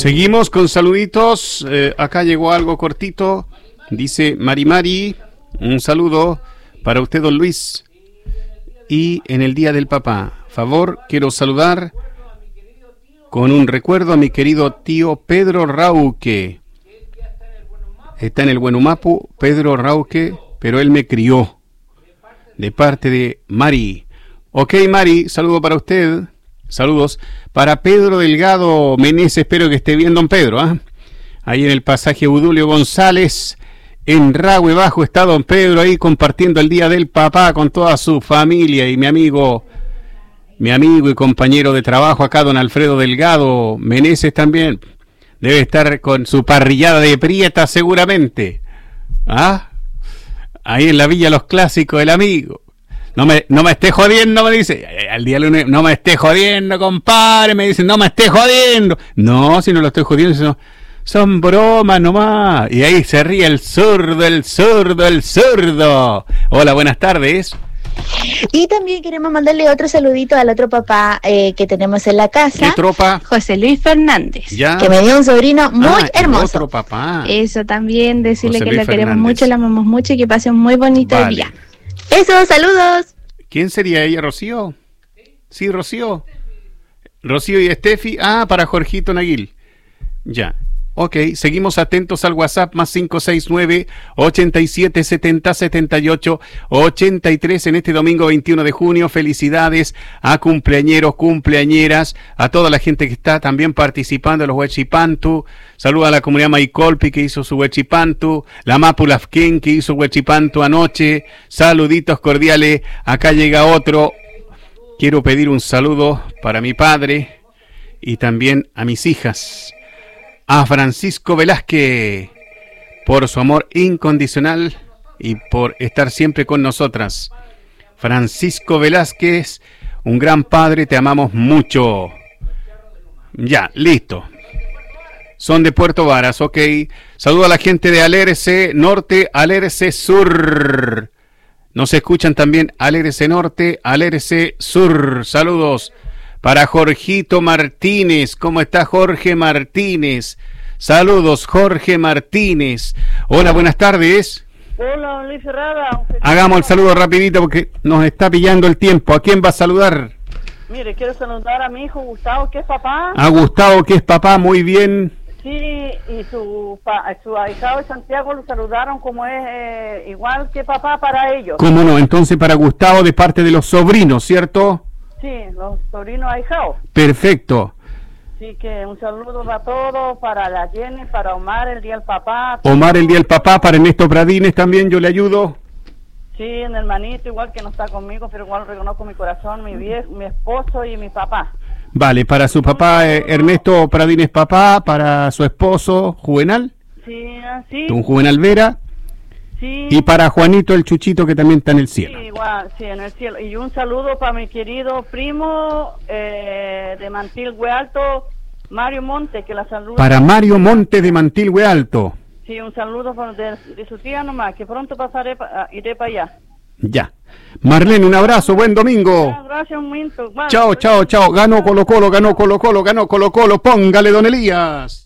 Seguimos con saluditos. Acá llegó algo cortito. Dice Mari, un saludo para usted, don Luis. Y en el Día del Papá, favor, quiero saludar con un recuerdo a mi querido tío Pedro Rauque. Está en el Buenumapu, Pedro Rauque, pero él me crió. De parte de Mari. Ok, Mari, saludo para usted. Saludos para Pedro Delgado Meneses, espero que esté bien, don Pedro, ¿eh? Ahí en el pasaje Udulio González, en Rahue Bajo, está don Pedro ahí compartiendo el Día del Papá con toda su familia y mi amigo y compañero de trabajo acá, don Alfredo Delgado Meneses también. Debe estar con su parrillada de prieta seguramente. ¿Ah? Ahí en la Villa Los Clásicos, el amigo. No me esté jodiendo, me dice. Al día lunes, no me esté jodiendo, compadre. Me dicen, no me esté jodiendo. No, si no lo estoy jodiendo, sino, son bromas nomás. Y ahí se ríe el zurdo. Hola, buenas tardes. Y también queremos mandarle otro saludito al otro papá que tenemos en la casa. ¿Qué tropa? José Luis Fernández. ¿Ya? Que me dio un sobrino muy hermoso. Otro papá. Eso también, decirle José que Luis lo queremos Fernández. mucho, la amamos mucho y que pase un muy bonito Vale. día. Eso, saludos. ¿Quién sería ella, Rocío? Sí, Rocío. Rocío y Estefi. Ah, para Jorgito Naguil. Ya. Ok, seguimos atentos al WhatsApp más 569-8770-78-83 en este domingo 21 de junio. Felicidades a cumpleañeros, cumpleañeras, a toda la gente que está también participando en los Huechipantu. Saluda a la comunidad Maicolpi que hizo su Huechipantu, la Mapulafquén que hizo Huechipantu anoche. Saluditos cordiales. Acá llega otro. Quiero pedir un saludo para mi padre y también a mis hijas. A Francisco Velázquez, por su amor incondicional y por estar siempre con nosotras. Francisco Velázquez, un gran padre, te amamos mucho. Ya, listo. Son de Puerto Varas, ok. Saludo a la gente de Alerce Norte, Alerce Sur. Nos escuchan también Alerce Norte, Alerce Sur. Saludos. Para Jorgito Martínez, ¿cómo está Jorge Martínez? Saludos, Jorge Martínez. Hola, buenas tardes. Hola, Luis Ferrada. Hagamos el saludo rapidito porque nos está pillando el tiempo. ¿A quién va a saludar? Mire, quiero saludar a mi hijo Gustavo, que es papá. A Gustavo, que es papá, muy bien. Sí, y su ahijado de Santiago lo saludaron como es igual que papá para ellos. ¿Cómo no? Entonces para Gustavo de parte de los sobrinos, ¿cierto? Sí, los sobrinos ahijados. Perfecto. Así que un saludo para todos, para la Jenny, para Omar, el Día del Papá. Omar, el Día del Papá, para Ernesto Pradines también, yo le ayudo. Sí, en el manito, igual que no está conmigo, pero igual reconozco mi corazón, mi viejo, mi esposo y mi papá. Vale, para su papá, Ernesto Pradines papá, para su esposo, Juvenal. Sí, así. Un Juvenal Vera. Sí. Y para Juanito el Chuchito, que también está en el cielo. Sí, igual, sí, en el cielo. Y un saludo para mi querido primo de Mantilhue Alto, Mario Monte, que la saluda. Para Mario Monte de Mantilhue Alto. Sí, un saludo de su tía nomás, que pronto pasaré, iré para allá. Ya. Marlene, un abrazo, buen domingo. Gracias, un momento. Chao, chao, chao. Ganó Colo Colo, póngale, don Elías.